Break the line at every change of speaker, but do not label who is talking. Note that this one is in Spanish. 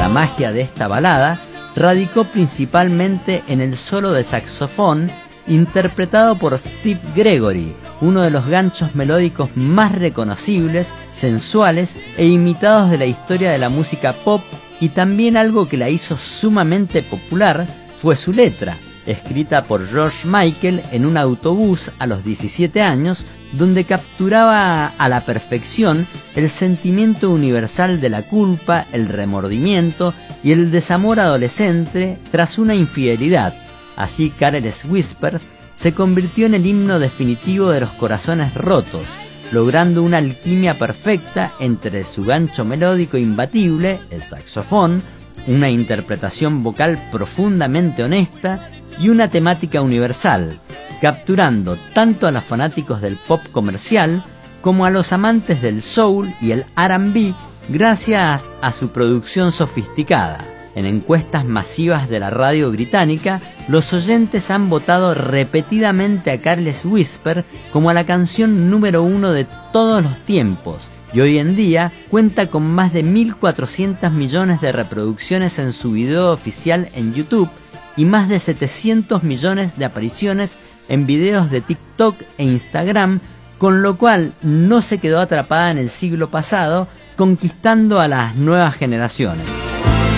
magia de esta balada radicó principalmente en el solo de saxofón interpretado por Steve Gregory, uno de los ganchos melódicos más reconocibles, sensuales e imitados de la historia de la música pop, y también algo que la hizo sumamente popular fue su letra, escrita por George Michael en un autobús a los 17 años, donde capturaba a la perfección el sentimiento universal de la culpa, el remordimiento y el desamor adolescente tras una infidelidad. Así, Careless Whisper se convirtió en el himno definitivo de los corazones rotos, logrando una alquimia perfecta entre su gancho melódico imbatible, el saxofón, una interpretación vocal profundamente honesta y una temática universal, capturando tanto a los fanáticos del pop comercial como a los amantes del soul y el R&B gracias a su producción sofisticada. En encuestas masivas de la radio británica, los oyentes han votado repetidamente a Careless Whisper como a la canción número 1 de todos los tiempos, y hoy en día cuenta con más de 1.400 millones de reproducciones en su video oficial en YouTube y más de 700 millones de apariciones en videos de TikTok e Instagram, con lo cual no se quedó atrapada en el siglo pasado, conquistando a las nuevas generaciones.